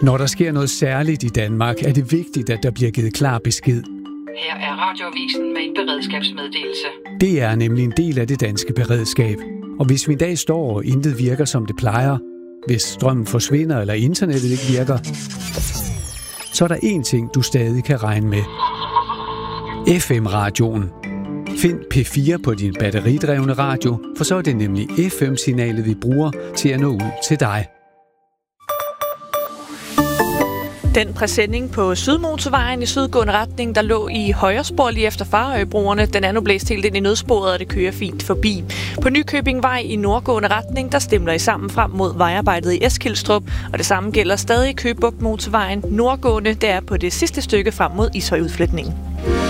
Når der sker noget særligt i Danmark, er det vigtigt, at der bliver givet klar besked. Her er Radioavisen med en beredskabsmeddelelse. Det er nemlig en del af det danske beredskab. Og hvis vi en dag står og intet virker, som det plejer, hvis strømmen forsvinder eller internettet ikke virker, så er der én ting, du stadig kan regne med. FM-radioen. Find P4 på din batteridrevne radio, for så er det nemlig FM-signalet, vi bruger til at nå ud til dig. Den præsending på Sydmotorvejen i sydgående retning, der lå i højre spor lige efter Farøbroerne, den er nu blæst helt ind i nødsporet, og det kører fint forbi. På Nykøbingvej i nordgående retning, der stemler I sammen frem mod vejarbejdet i Eskilstrup, og det samme gælder stadig Køge Bugt Motorvejen. Nordgående, det er på det sidste stykke frem mod Ishøj-udfletningen.